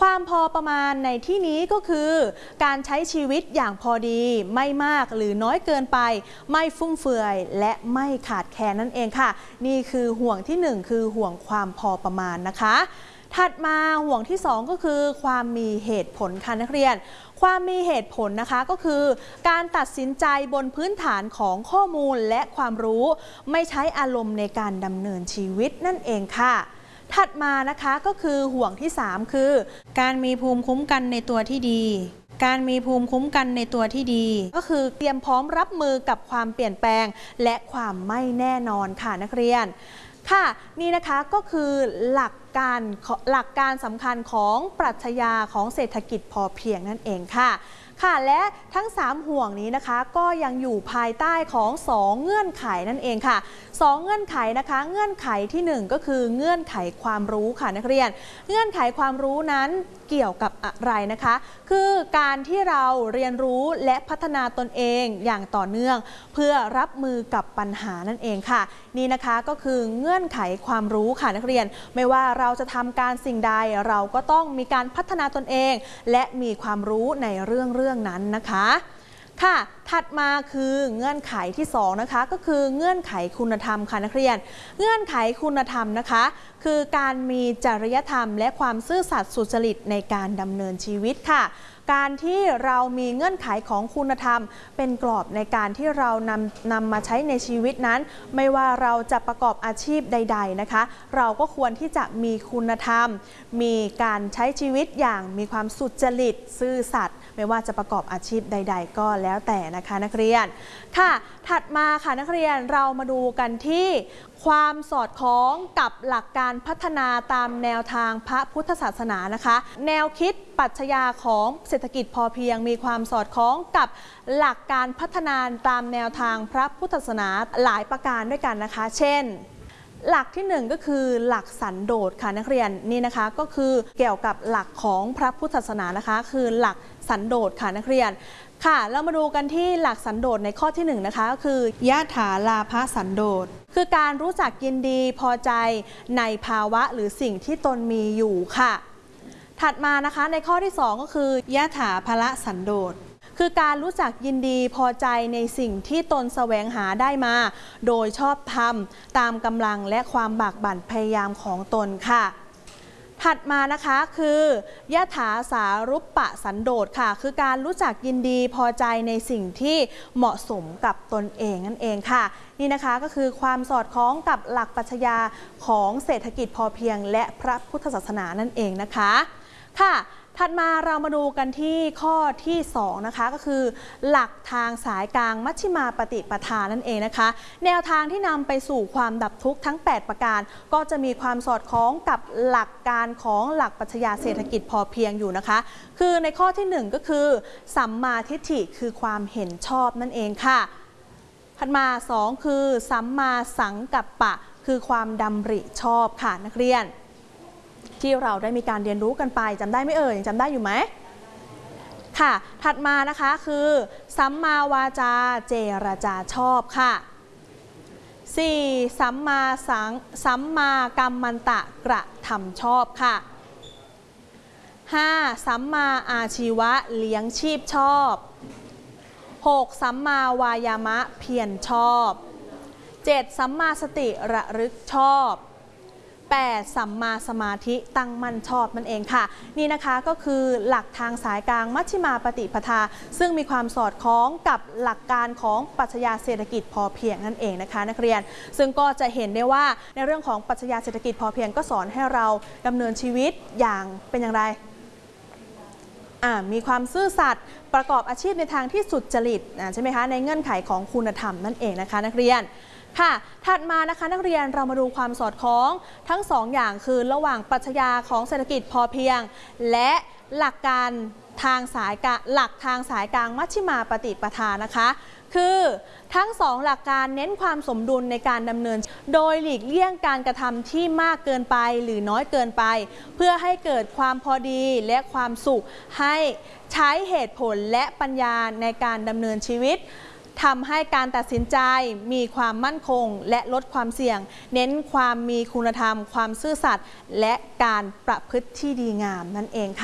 ความพอประมาณในที่นี้ก็คือการใช้ชีวิตอย่างพอดีไม่มากหรือน้อยเกินไปไม่ฟุ่มเฟือยและไม่ขาดแคลนนั่นเองค่ะนี่คือห่วงที่1คือห่วงความพอประมาณนะคะถัดมาห่วงที่2ก็คือความมีเหตุผลค่ะนักเรียนความมีเหตุผลนะคะก็คือการตัดสินใจบนพื้นฐานของข้อมูลและความรู้ไม่ใช้อารมณ์ในการดำเนินชีวิตนั่นเองค่ะถัดมานะคะก็คือห่วงที่3คือการมีภูมิคุ้มกันในตัวที่ดีการมีภูมิคุ้มกันในตัวที่ดีก็คือเตรียมพร้อมรับมือกับความเปลี่ยนแปลงและความไม่แน่นอนค่ะนักเรียนค่ะนี่นะคะก็คือหลักการสำคัญของปรัชญาของเศรษฐกิจพอเพียงนั่นเองค่ะและทั้ง3ห่วงนี้นะคะก็ยังอยู่ภายใต้ของ2เงื่อนไขนั่นเองค่ะ2เงื่อนไขนะคะเงื่อนไขที่1ก็คือเงื่อนไขความรู้ค่ะนักเรียนเงื่อนไขความรู้นั้นเกี่ยวกับอะไรนะคะคือการที่เราเรียนรู้และพัฒนาตนเองอย่างต่อเนื่องเพื่อรับมือกับปัญหานั่นเองค่ะนี่นะคะก็คือเงื่อนไขความรู้ค่ะนักเรียนไม่ว่าเราจะทำการสิ่งใดเราก็ต้องมีการพัฒนาตนเองและมีความรู้ในเรื่องนั้นนะคะค่ะถัดมาคือเงื่อนไขที่2นะคะก็คือเงื่อนไขคุณธรรมค่ะนักเรียนเงื่อนไขคุณธรรมนะคะคือการมีจริยธรรมและความซื่อสัตย์สุจริตในการดำเนินชีวิตค่ะการที่เรามีเงื่อนไขของคุณธรรมเป็นกรอบในการที่เรานำมาใช้ในชีวิตนั้นไม่ว่าเราจะประกอบอาชีพใดๆนะคะเราก็ควรที่จะมีคุณธรรมมีการใช้ชีวิตอย่างมีความสุจริตซื่อสัตย์ไม่ว่าจะประกอบอาชีพใดๆก็แล้วแต่นะคะนักเรียนค่ะถัดมาค่ะนักเรียนเรามาดูกันที่ความสอดคล้องกับหลักการพัฒนาตามแนวทางพระพุทธศาสนานะคะแนวคิดปรัชญาของเศรษฐกิจพอเพียงมีความสอดคล้องกับหลักการพัฒนาตามแนวทางพระพุทธศาสนาหลายประการด้วยกันนะคะเช่นหลักที่1ก็คือหลักสันโดษค่ะนักเรียนนี่นะคะก็คือเกี่ยวกับหลักของพระพุทธศาสนานะคะคือหลักสันโดษค่ะนักเรียนค่ะเรามาดูกันที่หลักสันโดษในข้อที่1นะคะก็คือยะถาลาภสันโดษคือการรู้จักยินดีพอใจในภาวะหรือสิ่งที่ตนมีอยู่ค่ะถัดมานะคะในข้อที่2ก็คือยะถาภละสันโดษคือการรู้จักยินดีพอใจในสิ่งที่ตนแสวงหาได้มาโดยชอบธรรมตามกำลังและความบากบั่นพยายามของตนค่ะถัดมานะคะคือยะถาสารุปปะสันโดษค่ะคือการรู้จักยินดีพอใจในสิ่งที่เหมาะสมกับตนเองนั่นเองค่ะนี่นะคะก็คือความสอดคล้องกับหลักปรัชญาของเศรษฐกิจพอเพียงและพระพุทธศาสนานั่นเองนะคะค่ะถัดมาเรามาดูกันที่ข้อที่2นะคะก็คือหลักทางสายกลางมัชฌิมาปฏิปทานั่นเองนะคะแนวทางที่นำไปสู่ความดับทุกข์ทั้ง8ประการก็จะมีความสอดคล้องกับหลักการของหลักปรัชญาเศรษฐกิจพอเพียงอยู่นะคะคือในข้อที่1ก็คือสัมมาทิฏฐิคือความเห็นชอบนั่นเองค่ะถัดมา2คือสัมมาสังกัปปะคือความดำริชอบค่ะนักเรียนที่เราได้มีการเรียนรู้กันไปจำได้ไหมเอ่ยจำได้อยู่ไหมค่ะถัดมานะคะคือสัมมาวาจาเจรจาชอบค่ะ4สัมมากัมมันตะกระทำชอบค่ะ5สัมมาอาชีวะเลี้ยงชีพชอบ6สัมมาวายามะเพียรชอบ7สัมมาสติระลึกชอบ8สัมมาสมาธิตั้งมั่นชอบนั่นเองค่ะนี่นะคะก็คือหลักทางสายกลางมัชฌิมาปฏิปทาซึ่งมีความสอดคล้องกับหลักการของปรัชญาเศรษฐกิจพอเพียงนั่นเองนะคะนักเรียนซึ่งก็จะเห็นได้ว่าในเรื่องของปรัชญาเศรษฐกิจพอเพียงก็สอนให้เราดำเนินชีวิตอย่างเป็นอย่างไรมีความซื่อสัตย์ประกอบอาชีพในทางที่สุจริตใช่ไหมคะในเงื่อนไขของคุณธรรมนั่นเองนะคะนักเรียนค่ะถัดมานะคะนักเรียนเรามาดูความสอดคล้องทั้ง2อย่างคือระหว่างปรัชญาของเศรษฐกิจพอเพียงและหลักการทางสายกลางมัชฌิมาปฏิปทานะคะคือทั้ง2หลักการเน้นความสมดุลในการดำเนินโดยหลีกเลี่ยงการกระทำที่มากเกินไปหรือน้อยเกินไปเพื่อให้เกิดความพอดีและความสุขให้ใช้เหตุผลและปัญญาในการดำเนินชีวิตทำให้การตัดสินใจมีความมั่นคงและลดความเสี่ยงเน้นความมีคุณธรรมความซื่อสัตย์และการประพฤติที่ดีงามนั่นเองค่ะ